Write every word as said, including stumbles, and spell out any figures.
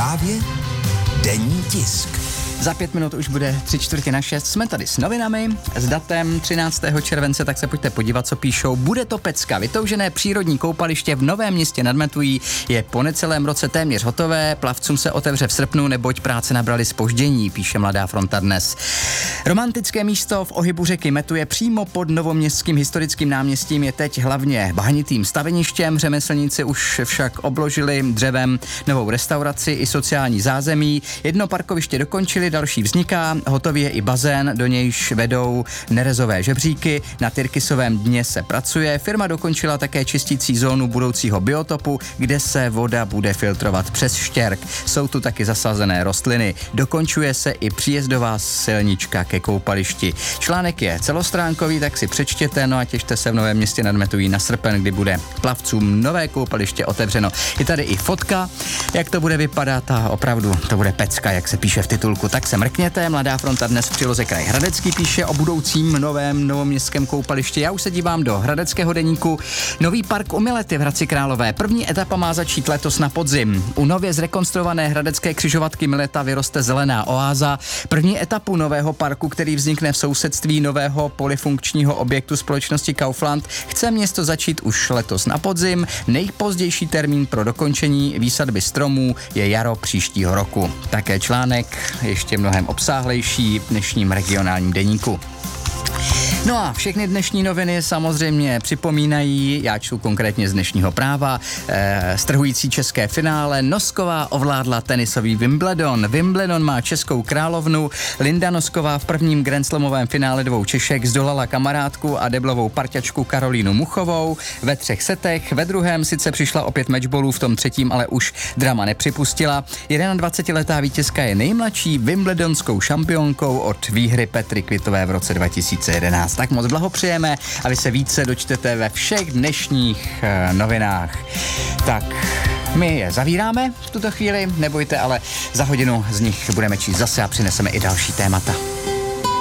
Právě denní tisk. Za pět minut už bude tři čtvrtě na šest. Jsme tady s novinami s datem třináctého července, tak se pojďte podívat, co píšou. Bude to pecka. Vytoužené přírodní koupaliště v Novém Městě nad Metují je po necelém roce téměř hotové. Plavcům se otevře v srpnu, neboť práce nabrali zpoždění, píše Mladá fronta dnes. Romantické místo v ohybu řeky Metuje přímo pod novoměstským historickým náměstím je teď hlavně bahnitým staveništěm. Řemeslníci už však obložili dřevem novou restauraci i sociální zázemí. Jedno parkoviště dokončili, další vzniká, hotový je i bazén, do nějž vedou nerezové žebříky, na tyrkysovém dně se pracuje. Firma dokončila také čistící zónu budoucího biotopu, kde se voda bude filtrovat přes štěrk. Jsou tu taky zasazené rostliny. Dokončuje se i příjezdová silnička ke koupališti. Článek je celostránkový, tak si přečtěte, no a těšte se v Novém Městě nad Metují na srpen, kdy bude plavcům nové koupaliště otevřeno. Je tady i fotka, jak to bude vypadat a opravdu to bude pecka, jak se píše v titulku. Tak se mrkněte, Mladá fronta dnes v příloze Kraj Hradecký píše o budoucím novém novoměstském koupališti. Já už se dívám do Hradeckého deníku. Nový park u Milety v Hradci Králové. První etapa má začít letos na podzim. U nově zrekonstruované hradecké křižovatky Mileta vyroste zelená oáza. První etapu nového parku, který vznikne v sousedství nového polyfunkčního objektu společnosti Kaufland, chce město začít už letos na podzim. Nejpozdější termín pro dokončení výsadby stromů je jaro příštího roku. Také článek ještě mnohem obsáhlejší v dnešním regionálním deníku. No a všechny dnešní noviny samozřejmě připomínají, já čtu konkrétně z dnešního Práva, eh, strhující české finále. Nosková ovládla tenisový Wimbledon. Wimbledon má českou královnu. Linda Nosková v prvním grandslamovém finále dvou Češek zdolala kamarádku a deblovou parťačku Karolínu Muchovou ve třech setech. Ve druhém sice přišla opět matchballů, v tom třetím ale už drama nepřipustila. dvacetiletá vítězka je nejmladší wimbledonskou šampionkou od výhry Petry Kvitové v roce dva tisíce jedenáct. Tak moc blahopřejeme a vy se více dočtete ve všech dnešních uh, novinách. Tak my je zavíráme v tuto chvíli, nebojte, ale za hodinu z nich budeme číst zase a přineseme i další témata.